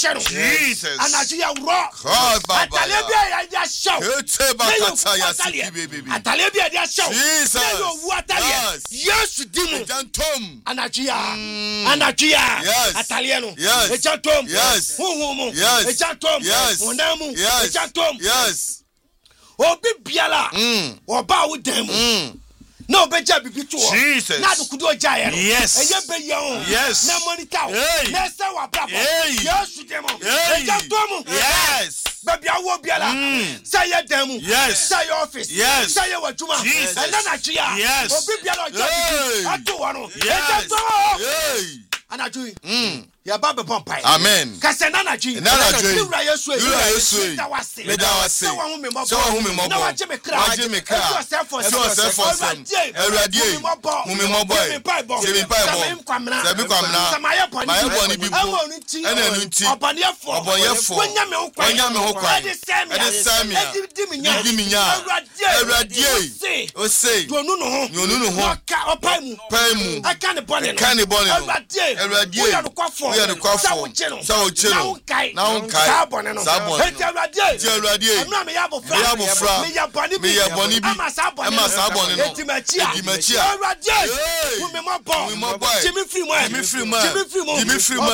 shero. Jesus. Anajia ro. Atalebia ya dia show. Atalebia dia show. Jesus. Yes, dimu. Ejantom. Anajia. Yes. Ataliano. Yes. Ejantom. Yes. Huhumu. Yes. Ejantom. Yes. Onamu. Yes. Ejantom. Yes. Obi biala. Oba wo demu. No beja bibi to. Jesus. Na do kudo jaye no. Yes. Eye be ye on. Yes. Na monitor. Na se wa brabo. Yes demo. Ejantom. Yes. Baby awo biala. Say ye demu. Yes. Say your office. Yes. Say your wajuma. Jesus. And then Nigeria. Yes. Obi biala jabi. Atu wano. Yes. Ejantom. Anajui. Ya baba pompai. Amen. Kasena najui. Ura yesu. Medawase. Na waje me kra. Eradi. Humi mobo. Semi kwamna. Samaye boni bi. Ena nunti. Obanyefo. Wonya me nkwa. Ede Diminya. Eradi. Ose. Donu no ho. Ka opaimu. Aka ne boni. Eradi. We are the kwafo. Sawo cheno. Na unkai. Sabone no. Eti Eradi. Amna me yabo fra. Me yaboni bi. Ama sabone no. Eti machia. Eradi. Umi mo bo. Jimmy free mo.